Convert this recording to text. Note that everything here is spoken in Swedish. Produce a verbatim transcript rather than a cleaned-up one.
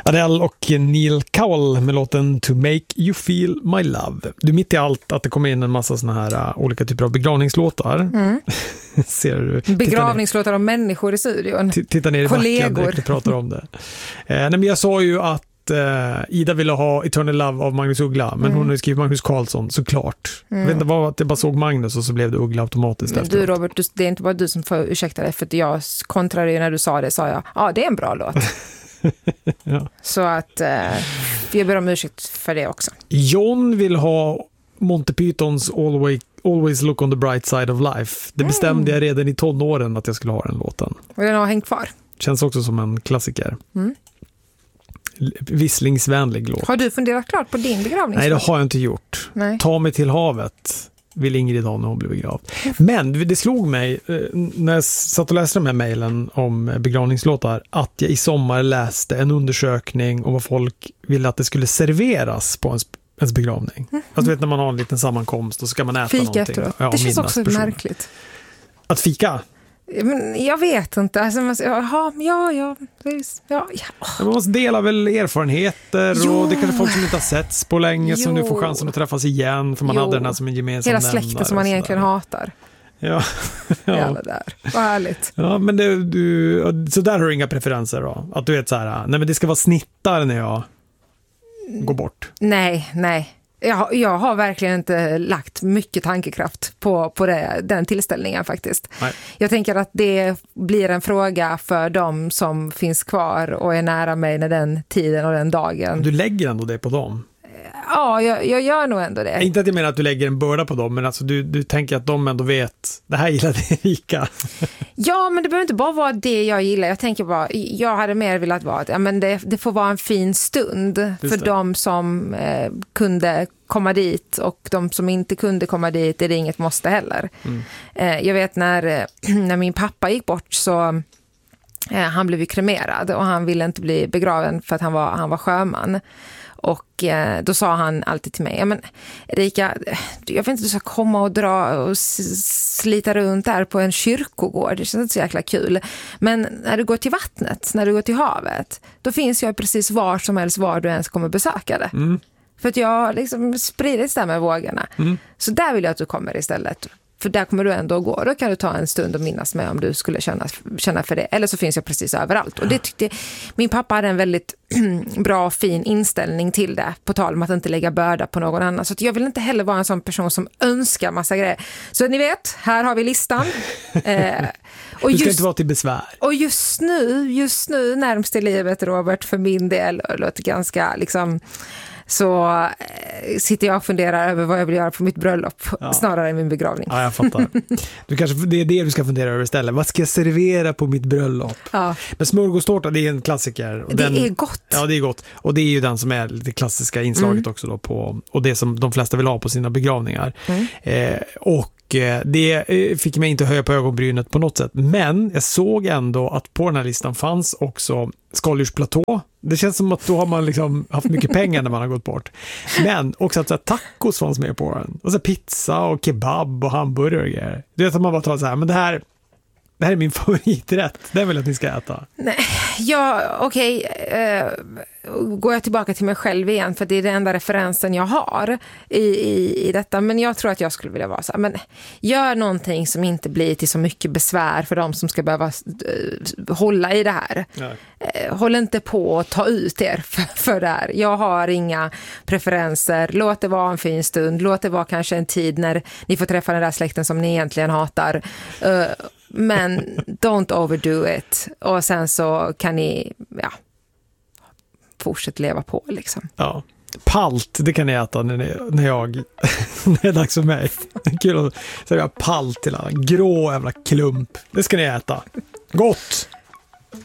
Adele och Neil Cowell med låten To Make You Feel My Love. Du, mitt i allt att det kommer in en massa såna här uh, olika typer av begravningslåtar. Mm. Ser du? Begravningslåtar av människor i studion. T- titta ner i kollegor. Backen direkt och pratar om det. Eh, nej, men jag sa ju att Uh, Ida ville ha Eternal Love av Magnus Uggla, men mm. hon har skrivit Magnus Carlsson, såklart. Mm. Jag vet inte vad, att det bara såg Magnus och så blev det Uggla automatiskt. Men du Robert, du, det är inte bara du som får ursäkta dig, för att jag kontrade ju när du sa det, sa jag, ja ah, det är en bra låt. Ja. Så att uh, jag ber om ursäkt för det också. John vill ha Monty Pythons Always, Always Look on the Bright Side of Life. Det bestämde mm. jag redan i tonåren att jag skulle ha den låten. Och den har hängt kvar. Känns också som en klassiker. Mm. Visslingsvänlig låt. Har du funderat klart på din begravning? Nej, det har jag inte gjort. Nej. Ta mig till havet vill Ingrid ha när hon blir begravd. Men det slog mig när jag satt och läste de här mejlen om begravningslåtar att jag i sommar läste en undersökning om vad folk ville att det skulle serveras på ens, ens begravning. Mm. Alltså vet när man har en liten sammankomst och så ska man äta fika någonting. Efteråt. Ja, det känns också personer. Märkligt. Att fika? Men jag vet inte. Alltså, man, aha, ja, ja, ja, ja. Man måste dela väl erfarenheter jo. Och det är kanske folk som inte har setts på länge jo. Som nu får chansen att träffas igen för man jo. Hade den här som en gemensam hela släkten som man egentligen hatar. Ja. ja. Hela där. Vad härligt. Ja, men det, du, så där har du inga preferenser då? Att du vet så här, nej men det ska vara snittar när jag går bort. Nej, nej. Jag, jag har verkligen inte lagt mycket tankekraft på, på det, den tillställningen faktiskt. Nej. Jag tänker att det blir en fråga för dem som finns kvar och är nära mig när den tiden och den dagen. Du lägger ändå det på dem? Ja, jag, jag gör nog ändå det. Inte att jag menar att du lägger en börda på dem, men alltså du, du tänker att de ändå vet, det här gillar Erika. Ja, men det behöver inte bara vara det jag gillar. Jag tänker bara, jag hade mer velat vara att ja, men det, det får vara en fin stund Just för det. De som eh, kunde komma dit och de som inte kunde komma dit, är det inget måste heller. Mm. Eh, jag vet när, när min pappa gick bort så eh, han blev ju kremerad och han ville inte bli begraven för att han var, han var sjöman. Och eh, då sa han alltid till mig, ja men Erika, jag vet inte, du ska komma och dra och slita runt där på en kyrkogård, det känns inte så jäkla kul. Men när du går till vattnet, när du går till havet, då finns jag precis var som helst var du ens kommer besöka det. Mm. För att jag liksom spridits där med vågorna. Mm. Så där vill jag att du kommer istället. För där kommer du ändå gå. Då kan du ta en stund och minnas med om du skulle känna, känna för det. Eller så finns jag precis överallt. Och det tyckte min pappa hade en väldigt bra och fin inställning till det. På tal om att inte lägga börda på någon annan. Så att jag vill inte heller vara en sån person som önskar massa grejer. Så ni vet, här har vi listan. eh, och det ska just, inte vara till besvär. Och just nu, just nu närmast i livet, Robert, för min del, låter ganska liksom... så eh, sitter jag och funderar över vad jag vill göra på mitt bröllop ja. Snarare än min begravning. Ja, jag fattar. Du kanske, det är det du ska fundera över istället. Vad ska jag servera på mitt bröllop? Ja. Men smörgåstårta, det är en klassiker. Och det den, är gott. Ja, det är gott. Och det är ju den som är det klassiska inslaget mm. också då på, och det som de flesta vill ha på sina begravningar. Mm. Eh, och det fick mig inte höja på ögonbrynet på något sätt. Men jag såg ändå att på den här listan fanns också skaldjursplatå. Det känns som att då har man liksom haft mycket pengar när man har gått bort. Men också att så här, tacos fanns med på den. Och så här, pizza och kebab och hamburgare. Du vet att man bara tar så här, men det här det här är min favoriträtt. Det vill jag att ni ska äta. Nej, ja, okej. Okay. Uh, går jag tillbaka till mig själv igen, för det är den enda referensen jag har i, i, i detta. Men jag tror att jag skulle vilja vara så här, men gör någonting som inte blir till så mycket besvär för de som ska behöva uh, hålla i det här. Uh, håll inte på att ta ut er för, för det här. Jag har inga preferenser. Låt det vara en fin stund. Låt det vara kanske en tid när ni får träffa den där släkten som ni egentligen hatar. Uh, Men don't overdo it. Och sen så kan ni ja, fortsätta leva på liksom. Ja. Palt, det kan ni äta när, ni, när jag när det är dags för mig. Kul att säga palt till alla. Grå jävla klump. Det ska ni äta. Gott!